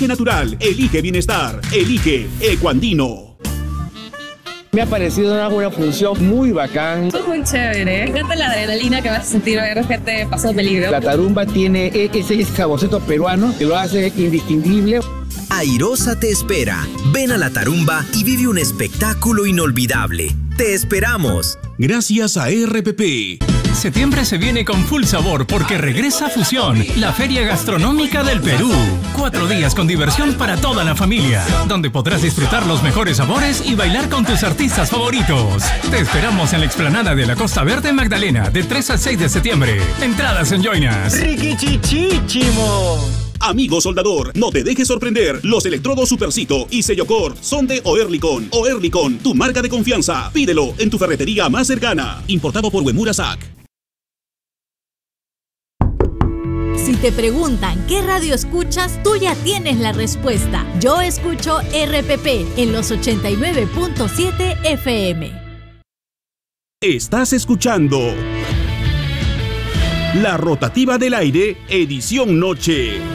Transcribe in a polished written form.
Elige natural, elige bienestar, elige Ecuandino. Me ha parecido una función muy bacán. Es muy chévere. Fíjate la adrenalina que vas a sentir ver gente pasando peligro. La tarumba tiene ese saborcito peruano que lo hace indistinguible. Airosa te espera. Ven a la tarumba y vive un espectáculo inolvidable. ¡Te esperamos! Gracias a RPP. Septiembre se viene con full sabor porque regresa Fusión, la feria gastronómica del Perú. 4 días con diversión para toda la familia, donde podrás disfrutar los mejores sabores y bailar con tus artistas favoritos. Te esperamos en la explanada de la Costa Verde Magdalena, de 3 al 6 de septiembre. Entradas en Joinas. ¡Riquichichichimo! Amigo soldador, no te dejes sorprender. Los electrodos Supercito y Sellocor son de Oerlikon. Oerlikon, tu marca de confianza. Pídelo en tu ferretería más cercana. Importado por Uemura SAC. Si te preguntan qué radio escuchas, tú ya tienes la respuesta. Yo escucho RPP en los 89.7 FM. Estás escuchando La Rotativa del Aire, edición noche.